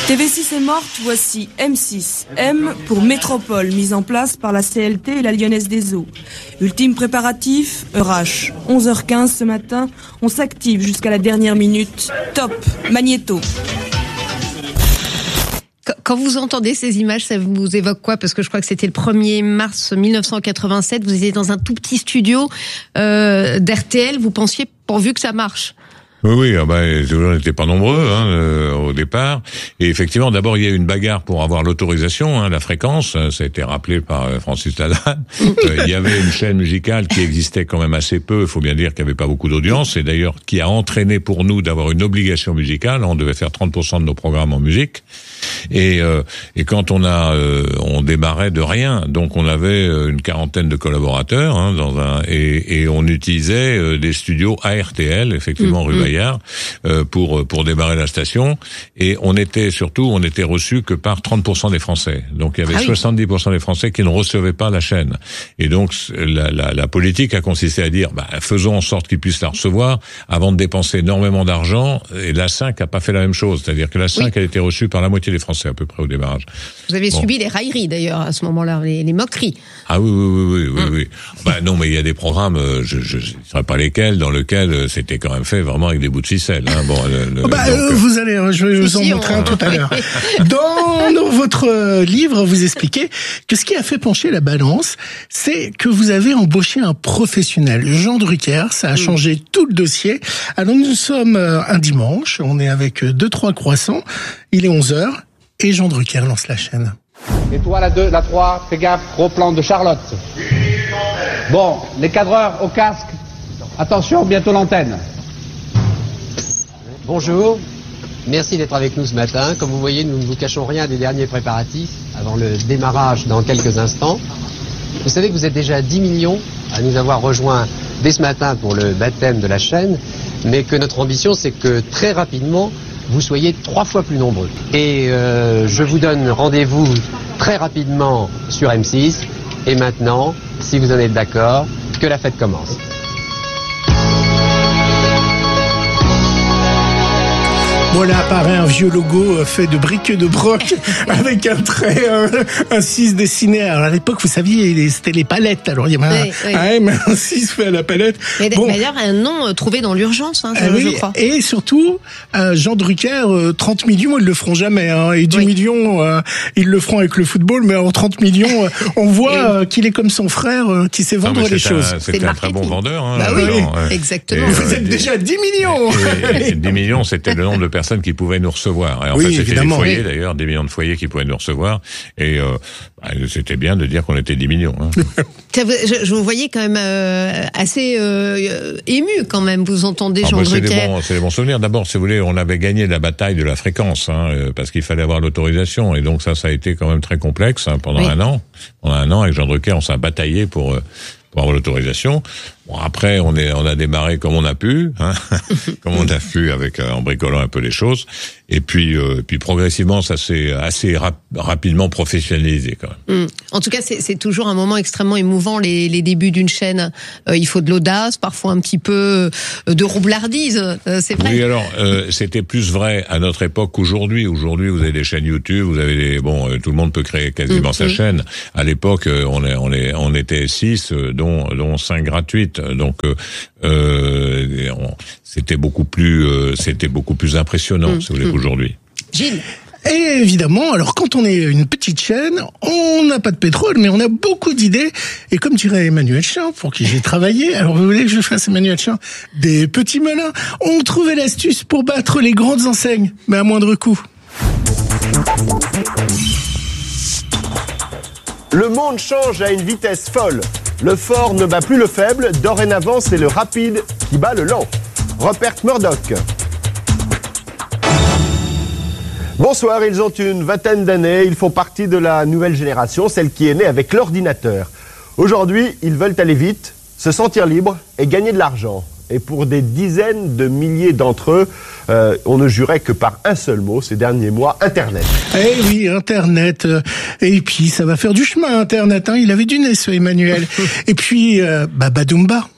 TV6 est morte, voici M6. M pour Métropole, mise en place par la CLT et la Lyonnaise des Eaux. Ultime préparatif, RH. 11h15 ce matin, on s'active jusqu'à la dernière minute. Top, Magnéto. Quand vous entendez ces images, ça vous évoque quoi? Parce que je crois que c'était le 1er mars 1987, vous étiez dans un tout petit studio d'RTL, vous pensiez pourvu que ça marche. Oui, on n'était pas nombreux au départ. Et effectivement, d'abord, il y a eu une bagarre pour avoir l'autorisation, la fréquence. Ça a été rappelé par Francis Lalanne. Il y avait une chaîne musicale qui existait quand même assez peu. Il faut bien dire qu'il n'y avait pas beaucoup d'audience. Et d'ailleurs, qui a entraîné pour nous d'avoir une obligation musicale. On devait faire 30% de nos programmes en musique. Et quand on démarrait de rien. Donc, on avait une quarantaine de collaborateurs, et on utilisait des studios à RTL, effectivement, rue Bayard, pour démarrer la station. Et on était reçus que par 30% des Français. Donc il y avait 70% des Français qui ne recevaient pas la chaîne. Et donc la politique a consisté à dire faisons en sorte qu'ils puissent la recevoir avant de dépenser énormément d'argent. Et la 5 a pas fait la même chose. C'est-à-dire que la 5 a été reçue par la moitié des Français à peu près au démarrage. Vous avez subi les railleries d'ailleurs à ce moment-là, les moqueries. Ah oui. Non, mais il y a des programmes, je ne saurais pas lesquels, dans lesquels c'était quand même fait vraiment avec des bouts de ficelle. Vous allez, je vais vous en montrer un tout à l'heure. Dans votre livre, vous expliquez que ce qui a fait pencher la balance, c'est que vous avez embauché un professionnel, Jean Drucker. Ça a changé tout le dossier. Alors nous sommes un dimanche, on est avec 2-3 croissants, il est 11h et Jean Drucker lance la chaîne. Et toi, la 2, la 3, fais gaffe, gros plan de Charlotte. Bon, les cadreurs au casque, attention, bientôt l'antenne. Bonjour, merci d'être avec nous ce matin. Comme vous voyez, nous ne vous cachons rien des derniers préparatifs avant le démarrage dans quelques instants. Vous savez que vous êtes déjà 10 millions à nous avoir rejoints dès ce matin pour le baptême de la chaîne, mais que notre ambition, c'est que très rapidement, vous soyez 3 fois plus nombreux. Et je vous donne rendez-vous très rapidement sur M6. Et maintenant, si vous en êtes d'accord, que la fête commence. Voilà apparaît un vieux logo fait de briques de broc avec un trait, un 6 dessiné. Alors à l'époque, vous saviez, c'était les palettes. Alors il y avait un 6 fait à la palette. Mais d'ailleurs, un nom trouvé dans l'urgence, je crois. Et surtout, Jean Drucker, 30 millions, ils le feront jamais. Et 10 millions, ils le feront avec le football. Mais en 30 millions, on voit qu'il est comme son frère, qui sait vendre les choses. C'est un très bon vendeur. Exactement. Vous êtes déjà à 10 millions. Et 10 millions, c'était le nombre de personnes qui pouvaient nous recevoir. Et en fait, c'était des foyers, d'ailleurs, des millions de foyers qui pouvaient nous recevoir. Et c'était bien de dire qu'on était 10 millions. Je vous voyais quand même assez ému quand même. Vous entendez Jean Drucker. C'est des bons souvenirs. D'abord, si vous voulez, on avait gagné la bataille de la fréquence, parce qu'il fallait avoir l'autorisation. Et donc ça a été quand même très complexe pendant un an. Pendant un an, avec Jean Drucker, on s'est bataillé pour avoir l'autorisation. Bon, après, on a démarré comme on a pu, comme on a pu en bricolant un peu les choses. Et puis progressivement, ça s'est assez rapidement professionnalisé quand même. En tout cas, c'est toujours un moment extrêmement émouvant, les débuts d'une chaîne. Il faut de l'audace, parfois un petit peu de roublardise, c'est vrai. Oui, alors c'était plus vrai à notre époque qu'aujourd'hui. Aujourd'hui, vous avez des chaînes YouTube, vous avez tout le monde peut créer quasiment sa chaîne. À l'époque, on était 6, dont 5 gratuites. Donc c'était beaucoup plus impressionnant, si vous voulez, qu'aujourd'hui. Gilles. Et évidemment, alors quand on est une petite chaîne, on n'a pas de pétrole, mais on a beaucoup d'idées. Et comme dirait Emmanuel Chin, pour qui j'ai travaillé, alors vous voulez que je fasse Emmanuel Chin, des petits malins, on trouvait l'astuce pour battre les grandes enseignes, mais à moindre coût. Le monde change à une vitesse folle. Le fort ne bat plus le faible, dorénavant c'est le rapide qui bat le lent. Rupert Murdoch. Bonsoir, ils ont une vingtaine d'années, ils font partie de la nouvelle génération, celle qui est née avec l'ordinateur. Aujourd'hui, ils veulent aller vite, se sentir libres et gagner de l'argent. Et pour des dizaines de milliers d'entre eux, on ne jurait que par un seul mot ces derniers mois, Internet. Eh oui, Internet. Et puis, ça va faire du chemin, Internet. Il avait du nez, ce Emmanuel. Et puis, Badoumba.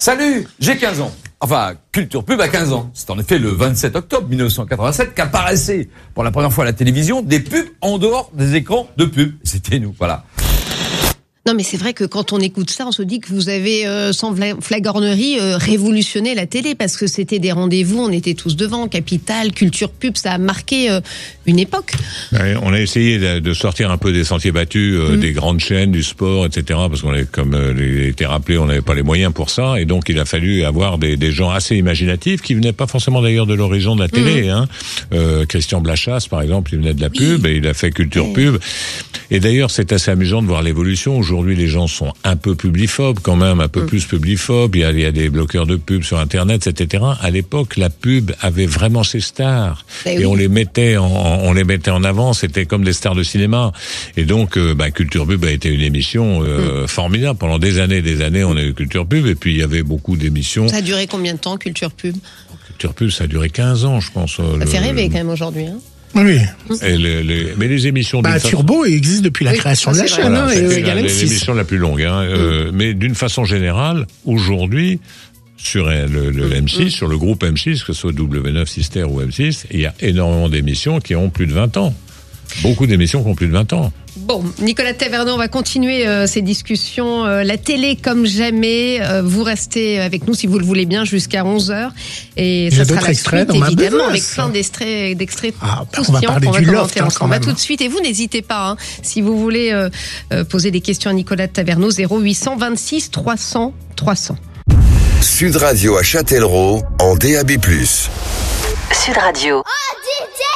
Salut, j'ai 15 ans. Enfin, Culture Pub a 15 ans. C'est en effet le 27 octobre 1987 qu'apparaissaient pour la première fois à la télévision des pubs en dehors des écrans de pub. C'était nous, voilà. Non, mais c'est vrai que quand on écoute ça, on se dit que vous avez, sans flagornerie, révolutionné la télé, parce que c'était des rendez-vous, on était tous devant, Capital, Culture Pub, ça a marqué une époque. Ouais, on a essayé de sortir un peu des sentiers battus, des grandes chaînes, du sport, etc., parce qu'on est, comme il était rappelé, on n'avait pas les moyens pour ça, et donc il a fallu avoir des gens assez imaginatifs, qui venaient pas forcément d'ailleurs de l'horizon de la télé. Christian Blachas, par exemple, il venait de la pub, et il a fait Culture Pub. Et d'ailleurs, c'est assez amusant de voir l'évolution. Aujourd'hui, les gens sont un peu publiphobes quand même, un peu plus publiphobes. Il y a des bloqueurs de pub sur Internet, etc. À l'époque, la pub avait vraiment ses stars. Et on les mettait en avant. C'était comme des stars de cinéma. Et donc, Culture Pub a été une émission formidable. Pendant des années, on a eu Culture Pub. Et puis, il y avait beaucoup d'émissions. Ça a duré combien de temps, Culture Pub? Culture Pub, ça a duré 15 ans, je pense. Ça fait rêver quand même aujourd'hui, hein. Oui. Et mais les émissions Turbo existe depuis la création de la chaîne. Voilà, c'est l'émission la plus longue. Mais d'une façon générale, aujourd'hui, sur le M6, sur le groupe M6, que ce soit W9, Sister ou M6, il y a énormément d'émissions qui ont plus de 20 ans. Beaucoup d'émissions qui ont plus de 20 ans. Bon, Nicolas Taverneau, on va continuer ces discussions. La télé comme jamais. Vous restez avec nous si vous le voulez bien jusqu'à 11h. Et ça sera la suite, évidemment, avec plein d'extraits croustillants qu'on va commenter ensemble. Tout de suite. Et vous, n'hésitez pas, si vous voulez poser des questions à Nicolas Taverneau, 0800 26 300 300. Sud Radio à Châtellerault en DAB+. Sud Radio. Oh, DJ